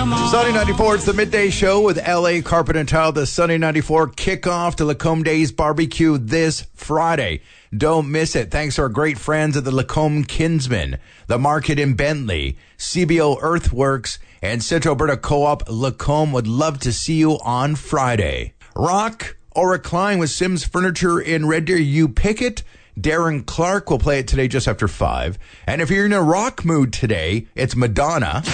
Sunny 94, it's the midday show with LA Carpet and Tile. The Sunny 94 kickoff to Lacombe Days Barbecue this Friday. Don't miss it. Thanks to our great friends at the Lacombe Kinsman, the Market in Bentley, CBO Earthworks, and Central Alberta Co-op. Lacombe would love to see you on Friday. Rock or recline with Sims Furniture in Red Deer. You pick it. Darren Clark will play it today just after 5. And if you're in a rock mood today, it's Madonna.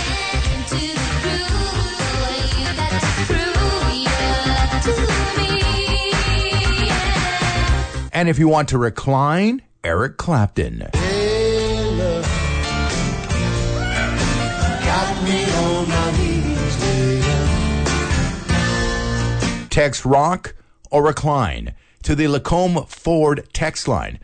And if you want to recline, Eric Clapton. Hey, love, got me on my knees, lady. Text rock or recline to the Lacombe Ford text line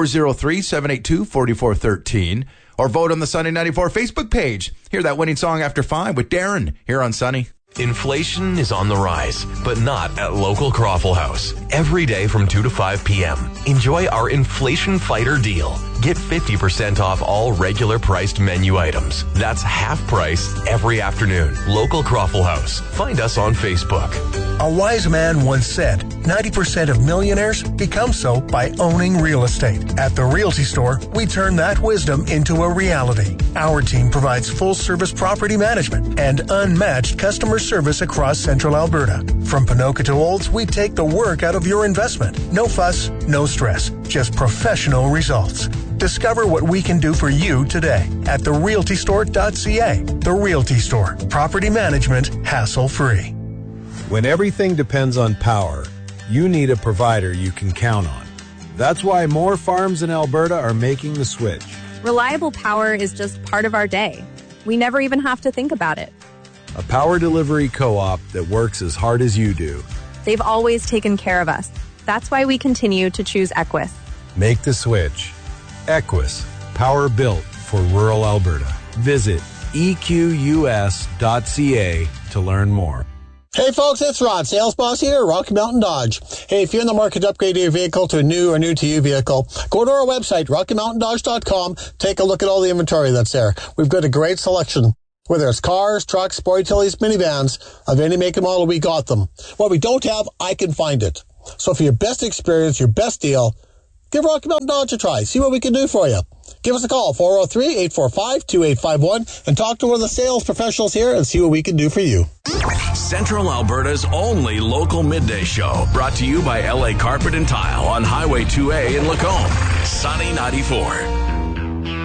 403-782-4413 or vote on the Sunny 94 Facebook page. Hear that winning song after 5 with Darren here on Sunny. Inflation is on the rise, but not at local Croffle House. Every day from 2 to 5 p.m., enjoy our Inflation Fighter deal. Get 50% off all regular priced menu items. That's half price every afternoon. Local Croffle House. Find us on Facebook. A wise man once said, 90% of millionaires become so by owning real estate. At the Realty Store, we turn that wisdom into a reality. Our team provides full-service property management and unmatched customer service across Central Alberta. From Ponoka to Olds, we take the work out of your investment. No fuss, no stress, just professional results. Discover what we can do for you today at therealtystore.ca. The Realty Store. Property management, hassle-free. When everything depends on power, you need a provider you can count on. That's why more farms in Alberta are making the switch. Reliable power is just part of our day. We never even have to think about it. A power delivery co-op that works as hard as you do. They've always taken care of us. That's why we continue to choose Equus. Make the switch. Equus, power built for rural Alberta. Visit equs.ca to learn more. Hey folks, it's Rod, sales boss here, Rocky Mountain Dodge. Hey, if you're in the market to upgrade your vehicle to a new or new-to-you vehicle, go to our website, RockyMountainDodge.com. Take a look at all the inventory that's there. We've got a great selection. Whether it's cars, trucks, sport utilities, minivans, of any make and model, we got them. What we don't have, I can find it. So for your best experience, your best deal, give Rocky Mountain Dodge a try. See what we can do for you. Give us a call, 403-845-2851, and talk to one of the sales professionals here and see what we can do for you. Central Alberta's only local midday show, brought to you by LA Carpet and Tile on Highway 2A in Lacombe. Sunny 94.